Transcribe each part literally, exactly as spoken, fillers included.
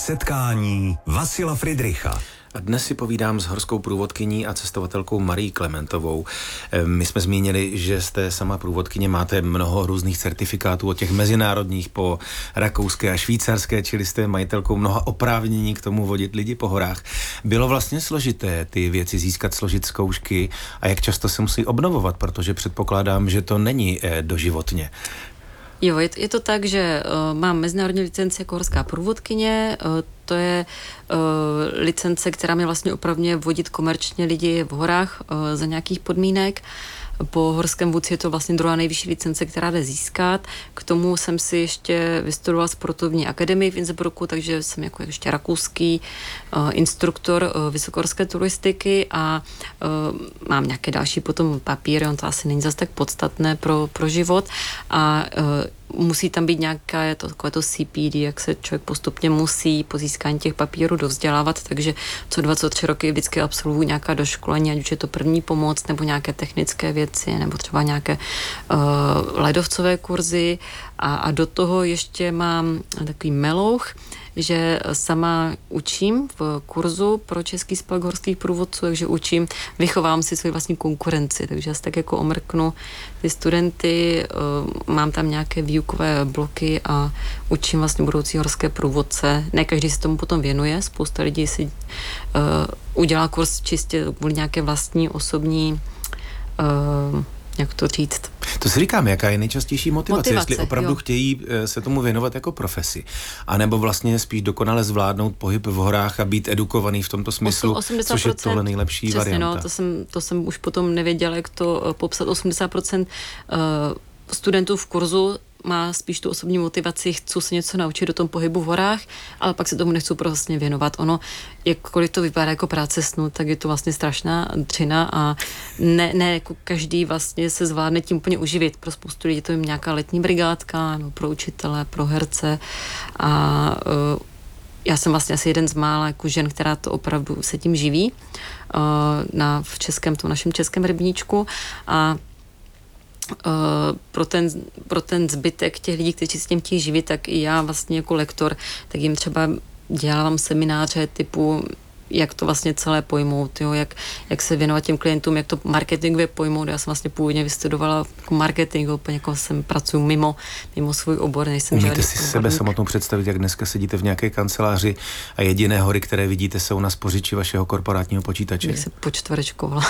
Setkání Vasila Fridricha. A dnes si povídám s horskou průvodkyní a cestovatelkou Marií Klementovou. My jsme zmínili, že jste sama průvodkyně, máte mnoho různých certifikátů, od těch mezinárodních po rakouské a švýcarské, čili jste majitelkou mnoha oprávnění k tomu vodit lidi po horách. Bylo vlastně složité ty věci získat, složit zkoušky a jak často se musí obnovovat, protože předpokládám, že to není doživotně. Jo, je to, je to tak, že uh, mám mezinárodní licenci jako horská průvodkyně, uh, to je uh, licence, která mě vlastně opravňuje vodit komerčně lidi v horách uh, za nějakých podmínek. Po horském vůdci je to vlastně druhá nejvyšší licence, která jde získat. K tomu jsem si ještě vystudovala sportovní akademii v Innsbrucku, takže jsem jako ještě rakouský uh, instruktor uh, vysokohorské turistiky a uh, mám nějaké další potom papíry, on to asi není zase tak podstatné pro, pro život a uh, musí tam být nějaké to, takové to C P D, jak se člověk postupně musí po získání těch papírů dovzdělávat, takže co dva, co tři roky vždycky absolvuju nějaká doškolení, ať už je to první pomoc, nebo nějaké technické věci, nebo třeba nějaké uh, ledovcové kurzy a, a do toho ještě mám takový melouch, že sama učím v kurzu pro Český spolek horských průvodců, takže učím, vychovám si svoji vlastní konkurenci, takže já si tak jako omrknu ty studenty, mám tam nějaké výukové bloky a učím vlastně budoucí horské průvodce. Ne každý se tomu potom věnuje, spousta lidí si uh, udělá kurz čistě kvůli nějaké vlastní osobní uh, jak to říct. To si říkám, jaká je nejčastější motivace, motivace jestli opravdu jo. chtějí se tomu věnovat jako profesi, anebo vlastně spíš dokonale zvládnout pohyb v horách a být edukovaný v tomto smyslu, osmdesát procent, což je tohle nejlepší přesně, varianta. No, to jsem, to jsem už potom nevěděla, jak to popsat. osmdesát procent studentů v kurzu má spíš tu osobní motivaci, chci se něco naučit o tom pohybu v horách, ale pak se tomu nechci prostě věnovat. Ono, jakkoliv to vypadá jako práce snu, tak je to vlastně strašná dřina a ne, ne jako každý vlastně se zvládne tím úplně uživit. Pro spoustu lidí to je nějaká letní brigádka, nebo pro učitele, pro herce a uh, já jsem vlastně asi jeden z mála jako žen, která to opravdu se tím živí uh, na, v českém, tom našem českém rybníčku a Uh, pro, ten, pro ten zbytek těch lidí, kteří s tím chtějí živit, tak i já vlastně jako lektor, tak jim třeba dělám semináře typu, jak to vlastně celé pojmout, jo, jak, jak se věnovat těm klientům, jak to marketingově pojmout. Já jsem vlastně původně vystudovala jako marketing, úplně jako jsem pracuji mimo, mimo svůj obor. Nejsem Umíte si odborník. sebe samotnou představit, jak dneska sedíte v nějaké kanceláři a jediné hory, které vidíte, jsou na spořiči vašeho korporátního počítače? Bych se počtverečkovala.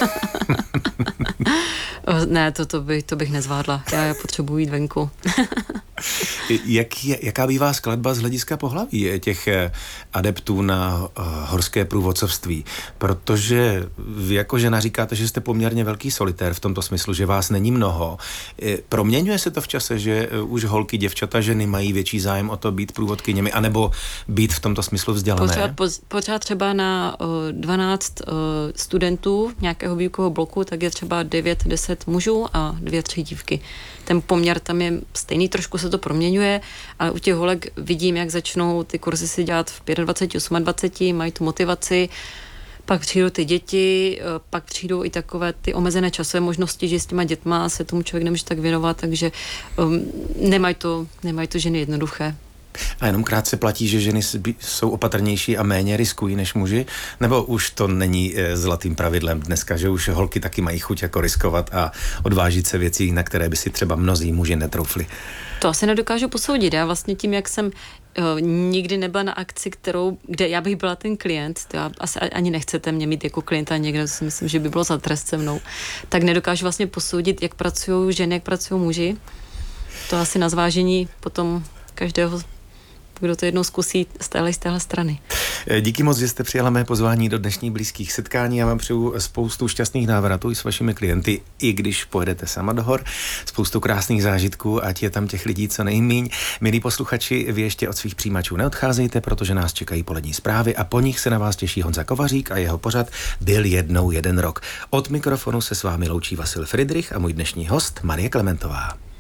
Ne, to, to, by, to bych nezvládla. Já, já potřebuji jít venku. Jak, jaká bývá skladba z hlediska pohlaví těch adeptů na horské průvodcovství? Protože vy jako žena říkáte, že jste poměrně velký solitér v tomto smyslu, že vás není mnoho. Proměňuje se to v čase, že už holky, děvčata, ženy mají větší zájem o to být průvodkyněmi, anebo být v tomto smyslu vzdělané? Pořád, pořád třeba na uh, dvanáct uh, studentů nějakého výukového bloku, tak je třeba devět deset mužů a dvě, tři dívky. Ten poměr tam je stejný, trošku se to proměňuje, ale u těch holek vidím, jak začnou ty kurzy si dělat v dvacet pět, dvacet osm, mají tu motivaci, pak přijdou ty děti, pak přijdou i takové ty omezené časové možnosti, že s těma dětma se tomu člověk nemůže tak věnovat, takže um, nemají to, nemají to ženy jednoduché. A jenom krátce platí, že ženy jsou opatrnější a méně riskují než muži? Nebo už to není zlatým pravidlem dneska, že už holky taky mají chuť jako riskovat a odvážit se věcí, na které by si třeba mnozí muži netroufli? To asi nedokážu posoudit. Já vlastně tím, jak jsem uh, nikdy nebyla na akci, kterou, kde já bych byla ten klient, to já asi ani nechcete mě mít jako klienta někdo, si myslím, že by bylo za trest se mnou, tak nedokážu vlastně posoudit, jak pracují ženy, jak pracují muži. To asi na zvážení potom každého, kdo to jednou zkusí z téhle, z téhle strany. Díky moc, že jste přijala mé pozvání do dnešních blízkých setkání. Já vám přeju spoustu šťastných návratů i s vašimi klienty, i když pojedete sama do hor. Spoustu krásných zážitků, ať je tam těch lidí co nejmíň. Milí posluchači, vy ještě od svých přijímačů neodcházejte, protože nás čekají polední zprávy a po nich se na vás těší Honza Kovařík a jeho pořad Byl jednou jeden rok. Od mikrofonu se s vámi loučí Vasil Fridrich a můj dnešní host Marie Klementová.